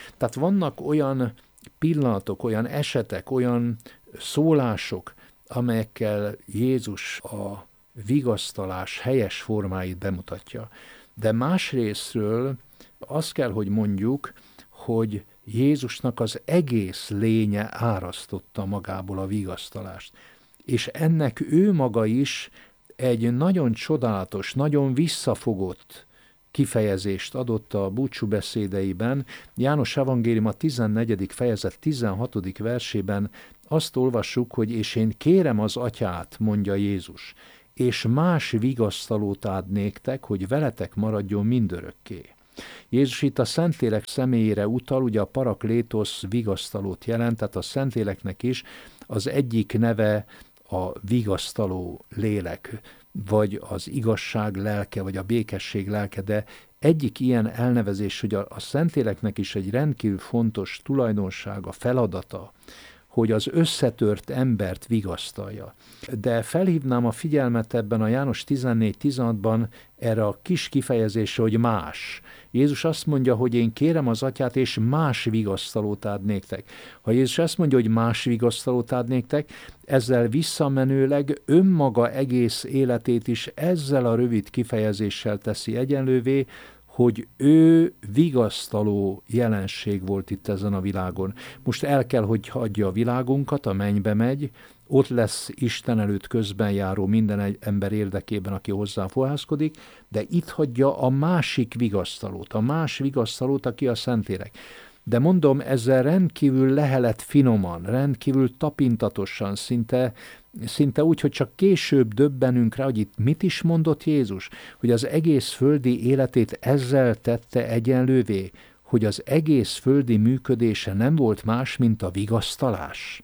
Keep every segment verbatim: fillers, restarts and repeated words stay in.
Tehát vannak olyan pillanatok, olyan esetek, olyan szólások, amelyekkel Jézus a vigasztalás helyes formáit bemutatja. De másrésztről azt kell, hogy mondjuk, hogy Jézusnak az egész lénye árasztotta magából a vigasztalást. És ennek ő maga is egy nagyon csodálatos, nagyon visszafogott kifejezést adott a búcsúbeszédeiben. János evangélium a tizennegyedik fejezet tizenhatodik versében azt olvassuk, hogy és én kérem az Atyát, mondja Jézus, és más vigasztalót ad néktek, hogy veletek maradjon mindörökké. Jézus itt a Szentlélek személyére utal, ugye a paraklétosz vigasztalót jelent, tehát a Szentléleknek is az egyik neve a vigasztaló lélek, vagy az igazság lelke, vagy a békesség lelke, de egyik ilyen elnevezés, hogy a, a Szentléleknek is egy rendkívül fontos tulajdonsága, feladata, hogy az összetört embert vigasztalja. De felhívnám a figyelmet ebben a János tizennégy tizenhatban erre a kis kifejezésre, hogy más. Jézus azt mondja, hogy én kérem az Atyát, és más vigasztalót ad néktek. Ha Jézus azt mondja, hogy más vigasztalót ad néktek, ezzel visszamenőleg önmaga egész életét is ezzel a rövid kifejezéssel teszi egyenlővé, hogy ő vigasztaló jelenség volt itt ezen a világon. Most el kell, hogy hagyja a világunkat, a mennybe megy, ott lesz Isten előtt közben járó minden egy ember érdekében, aki hozzá fohászkodik, de itt hagyja a másik vigasztalót, a más vigasztalót, aki a Szentlélek. De mondom, ezzel rendkívül lehelet finoman, rendkívül tapintatosan, szinte, szinte úgy, hogy csak később döbbenünk rá, hogy itt mit is mondott Jézus, hogy az egész földi életét ezzel tette egyenlővé, hogy az egész földi működése nem volt más, mint a vigasztalás.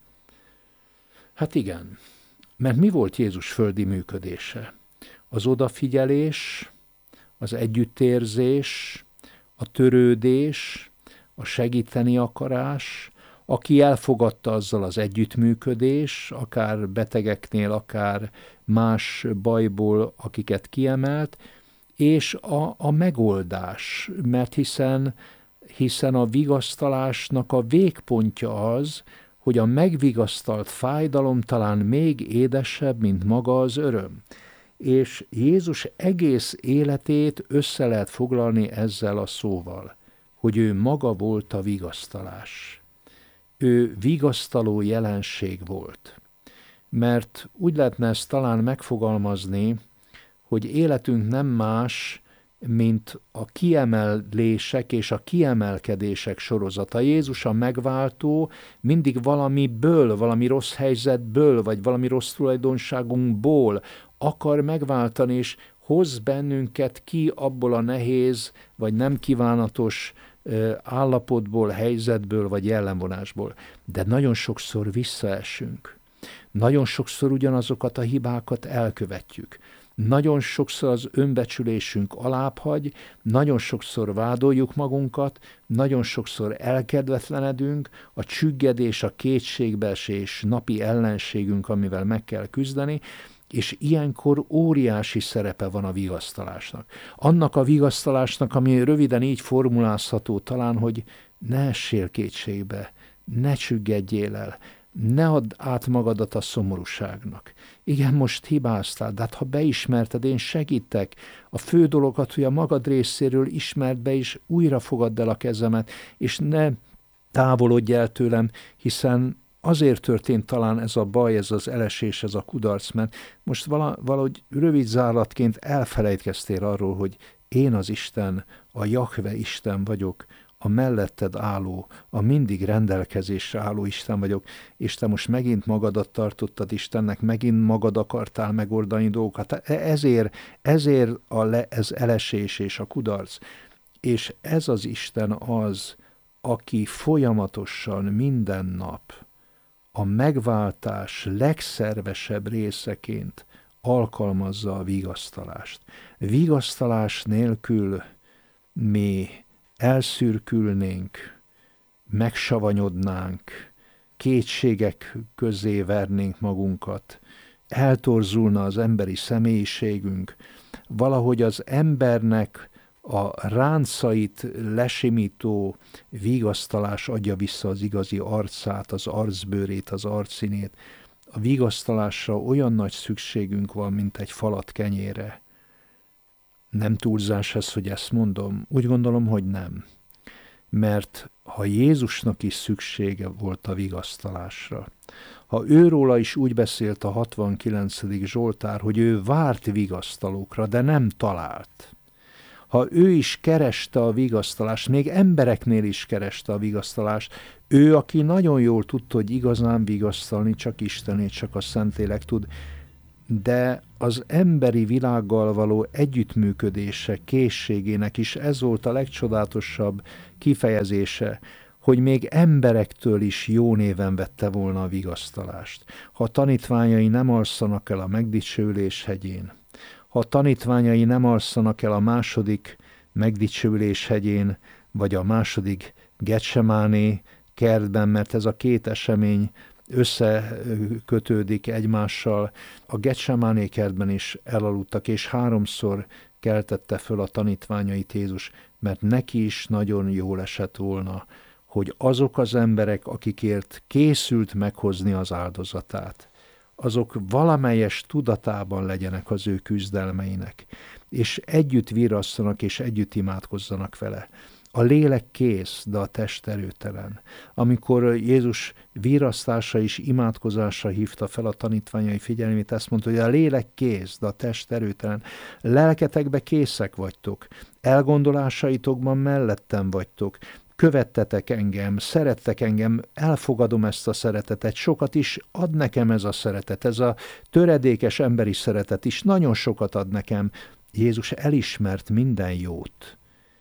Hát igen, mert mi volt Jézus földi működése? Az odafigyelés, az együttérzés, a törődés, a segíteni akarás, aki elfogadta azzal az együttműködés, akár betegeknél, akár más bajból, akiket kiemelt, és a, a megoldás, mert hiszen, hiszen a vigasztalásnak a végpontja az, hogy a megvigasztalt fájdalom talán még édesebb, mint maga az öröm. És Jézus egész életét össze lehet foglalni ezzel a szóval, hogy ő maga volt a vigasztalás. Ő vigasztaló jelenség volt. Mert úgy lehetne ezt talán megfogalmazni, hogy életünk nem más, mint a kiemelések és a kiemelkedések sorozata. Jézus a megváltó mindig valamiből, valami rossz helyzetből, vagy valami rossz tulajdonságunkból akar megváltani, és hoz bennünket ki abból a nehéz, vagy nem kívánatos állapotból, helyzetből, vagy jellemvonásból. De nagyon sokszor visszaesünk. Nagyon sokszor ugyanazokat a hibákat elkövetjük. Nagyon sokszor az önbecsülésünk alábbhagy, nagyon sokszor vádoljuk magunkat, nagyon sokszor elkedvetlenedünk, a csüggedés, a kétségbeesés napi ellenségünk, amivel meg kell küzdeni, és ilyenkor óriási szerepe van a vigasztalásnak. Annak a vigasztalásnak, ami röviden így formulázható talán, hogy ne essél kétségbe, ne csüggedjél el, ne add át magadat a szomorúságnak. Igen, most hibáztál, de hát ha beismerted, én segítek. A fő dologat, hogy a magad részéről ismerd be, és újra fogadd el a kezemet, és ne távolodj el tőlem, hiszen azért történt talán ez a baj, ez az elesés, ez a kudarc, mert most valahogy rövid zárlatként elfelejtkeztél arról, hogy én az Isten, a Jahve Isten vagyok, a melletted álló, a mindig rendelkezésre álló Isten vagyok, és te most megint magadat tartottad Istennek, megint magad akartál megoldani dolgokat. Ezért, ezért a le, ez elesés és a kudarc. És ez az Isten az, aki folyamatosan minden nap a megváltás legszervesebb részeként alkalmazza a vigasztalást. Vigasztalás nélkül mi elszürkülnénk, megsavanyodnánk, kétségek közé vernénk magunkat, eltorzulna az emberi személyiségünk, valahogy az embernek a ráncait lesimító vigasztalás adja vissza az igazi arcát, az arcbőrét, az arcszínét. A vigasztalásra olyan nagy szükségünk van, mint egy falat kenyére. Nem túlzás ez, hogy ezt mondom? Úgy gondolom, hogy nem. Mert ha Jézusnak is szüksége volt a vigasztalásra, ha őróla is úgy beszélt a hatvankilencedik Zsoltár, hogy ő várt vigasztalókra, de nem talált, ha ő is kereste a vigasztalást, még embereknél is kereste a vigasztalást, ő, aki nagyon jól tudta, hogy igazán vigasztalni, csak Istenét, csak a Szentlélek tud, de az emberi világgal való együttműködése, készségének is ez volt a legcsodálatosabb kifejezése, hogy még emberektől is jó néven vette volna a vigasztalást. Ha a tanítványai nem alszanak el a megdicsőlés hegyén, ha a tanítványai nem alszanak el a második megdicsőlés hegyén, vagy a második Getsemáné kertben, mert ez a két esemény összekötődik egymással. A Getsemáné kertben is elaludtak, és háromszor keltette föl a tanítványait Jézus, mert neki is nagyon jól esett volna, hogy azok az emberek, akikért készült meghozni az áldozatát, azok valamelyes tudatában legyenek az ő küzdelmeinek, és együtt virrasszanak, és együtt imádkozzanak vele. A lélek kész, de a test erőtelen. Amikor Jézus virrasztása és imádkozásra hívta fel a tanítványai figyelmét, ezt mondta, hogy a lélek kész, de a test erőtelen. Lelketekbe készek vagytok, elgondolásaitokban mellettem vagytok, követtetek engem, szerettek engem, elfogadom ezt a szeretetet, sokat is ad nekem ez a szeretet, ez a töredékes emberi szeretet is nagyon sokat ad nekem. Jézus elismert minden jót,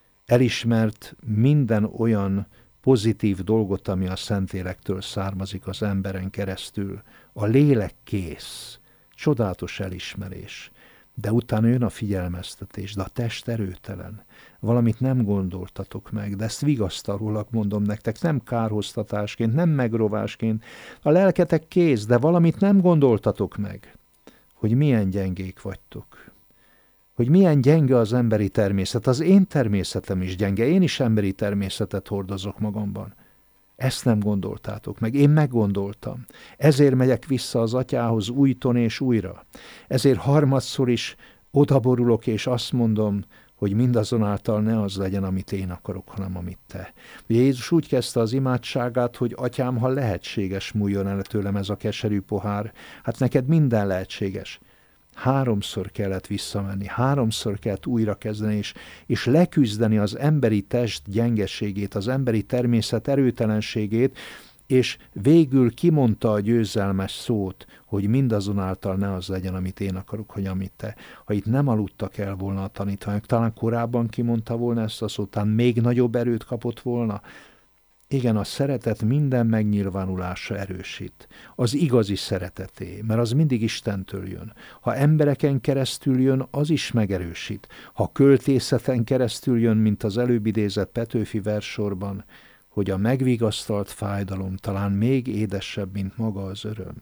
elismert minden olyan pozitív dolgot, ami a Szentlélektől származik az emberen keresztül. A lélek kész, csodálatos elismerés. De utána jön a figyelmeztetés, de a test erőtelen. Valamit nem gondoltatok meg, de ezt vigasztalólag mondom nektek, nem kárhoztatásként, nem megrovásként. A lelketek kész, de valamit nem gondoltatok meg, hogy milyen gyengék vagytok. Hogy milyen gyenge az emberi természet. Az én természetem is gyenge, én is emberi természetet hordozok magamban. Ezt nem gondoltátok meg, én meggondoltam. Ezért megyek vissza az Atyához újton és újra. Ezért harmadszor is odaborulok, és azt mondom, hogy mindazonáltal ne az legyen, amit én akarok, hanem amit te. Ugye Jézus úgy kezdte az imádságát, hogy Atyám, ha lehetséges, múljon el tőlem ez a keserű pohár. Hát neked minden lehetséges. Háromszor kellett visszamenni, háromszor kellett újra kezdeni, és, és leküzdeni az emberi test gyengeségét, az emberi természet erőtelenségét, és végül kimondta a győzelmes szót, hogy mindazonáltal ne az legyen, amit én akarok, hogy amit te. Ha itt nem aludtak el volna a tanítványok, talán korábban kimondta volna ezt a szót, talán még nagyobb erőt kapott volna. Igen, a szeretet minden megnyilvánulása erősít. Az igazi szereteté, mert az mindig Istentől jön. Ha embereken keresztül jön, az is megerősít. Ha költészeten keresztül jön, mint az előbb idézett Petőfi verssorban, hogy a megvigasztalt fájdalom talán még édesebb, mint maga az öröm,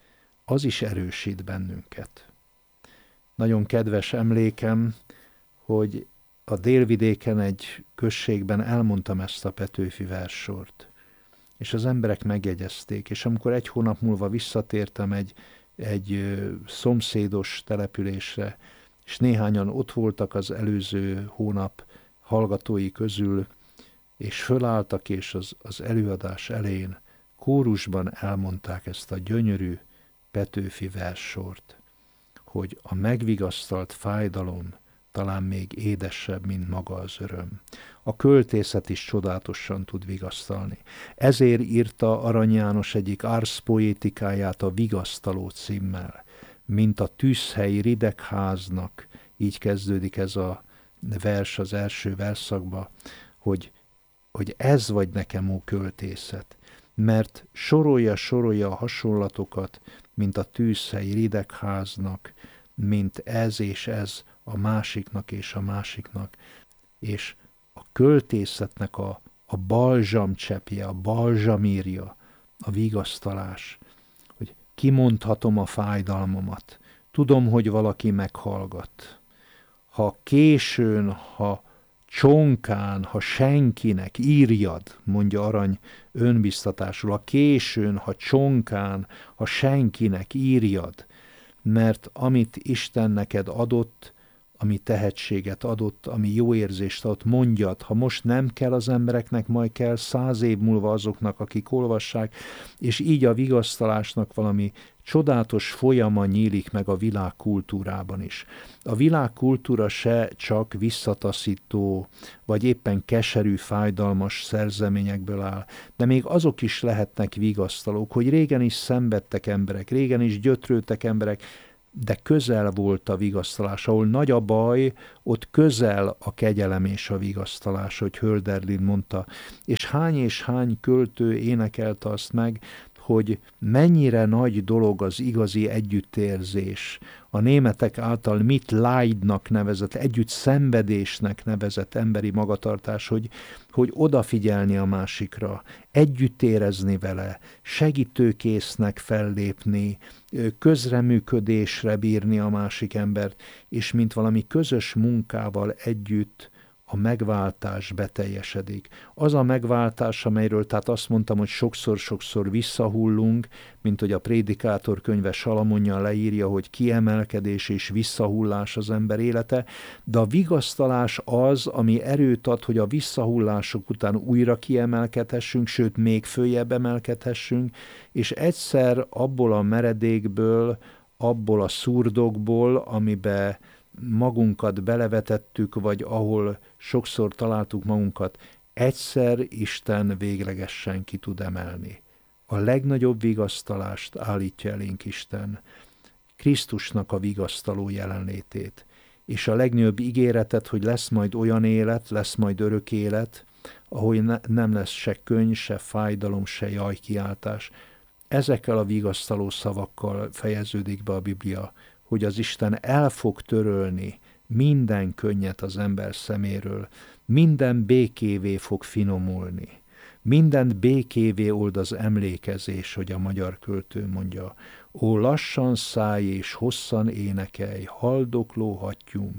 az is erősít bennünket. Nagyon kedves emlékem, hogy a délvidéken egy községben elmondtam ezt a Petőfi verssort, és az emberek megjegyezték, és amikor egy hónap múlva visszatértem egy, egy szomszédos településre, és néhányan ott voltak az előző hónap hallgatói közül, és fölálltak, és az, az előadás elején kórusban elmondták ezt a gyönyörű Petőfi verssort, hogy a megvigasztalt fájdalom talán még édesebb, mint maga az öröm. A költészet is csodálatosan tud vigasztalni. Ezért írta Arany János egyik ars poétikáját a Vigasztaló címmel, mint a tűzhely ridegháznak, így kezdődik ez a vers az első verszakba, hogy, hogy ez vagy nekem, ó költészet, mert sorolja, sorolja a hasonlatokat, mint a tűzhely ridegháznak, mint ez és ez a másiknak és a másiknak, és a költészetnek a, a balzsamcseppje, a balzsamírja, a vigasztalás, hogy kimondhatom a fájdalmamat, tudom, hogy valaki meghallgat. Ha későn, ha csonkán, ha senkinek írjad, mondja Arany önbiztatásul, a későn, ha csonkán, ha senkinek írjad, mert amit Isten neked adott, ami tehetséget adott, ami jó érzést adott, mondjad, ha most nem kell az embereknek, majd kell száz év múlva azoknak, akik olvassák, és így a vigasztalásnak valami csodálatos folyama nyílik meg a világ kultúrában is. A világ kultúra se csak visszataszító, vagy éppen keserű, fájdalmas szerzeményekből áll, de még azok is lehetnek vigasztalók, hogy régen is szenvedtek emberek, régen is gyötrődtek emberek, de közel volt a vigasztalás. Ahol nagy a baj, ott közel a kegyelem és a vigasztalás, hogy Hölderlin mondta. És hány és hány költő énekelte azt meg, hogy mennyire nagy dolog az igazi együttérzés. A németek által mit Leidnak nevezett, együtt szenvedésnek nevezett emberi magatartás, hogy, hogy odafigyelni a másikra, együtt érezni vele, segítőkésznek fellépni, közreműködésre bírni a másik embert, és mint valami közös munkával együtt a megváltás beteljesedik. Az a megváltás, amelyről tehát azt mondtam, hogy sokszor-sokszor visszahullunk, mint hogy a Prédikátor könyve Salamonnyal leírja, hogy kiemelkedés és visszahullás az ember élete, de a vigasztalás az, ami erőt ad, hogy a visszahullások után újra kiemelkedhessünk, sőt, még följebb emelkedhessünk, és egyszer abból a meredékből, abból a szurdokból, amibe magunkat belevetettük, vagy ahol sokszor találtuk magunkat, egyszer Isten véglegesen ki tud emelni. A legnagyobb vigasztalást állítja elénk Isten, Krisztusnak a vigasztaló jelenlétét, és a legnagyobb ígéretet, hogy lesz majd olyan élet, lesz majd örök élet, ahol ne, nem lesz se könny, se fájdalom, se jajkiáltás. Ezekkel a vigasztaló szavakkal fejeződik be a Biblia, hogy az Isten el fog törölni minden könnyet az ember szeméről, minden békévé fog finomulni, mindent békévé old az emlékezés, hogy a magyar költő mondja. Ó, lassan szállj és hosszan énekelj, haldokló hattyúm.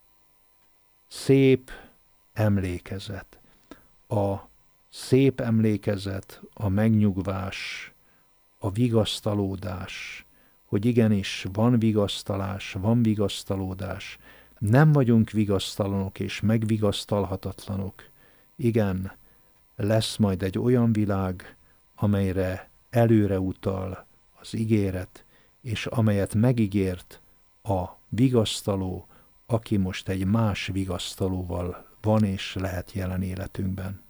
Szép emlékezet. A szép emlékezet, a megnyugvás, a vigasztalódás, hogy igenis van vigasztalás, van vigasztalódás, nem vagyunk vigasztalanok és megvigasztalhatatlanok. Igen, lesz majd egy olyan világ, amelyre előre utal az ígéret, és amelyet megígért a vigasztaló, aki most egy más vigasztalóval van és lehet jelen életünkben.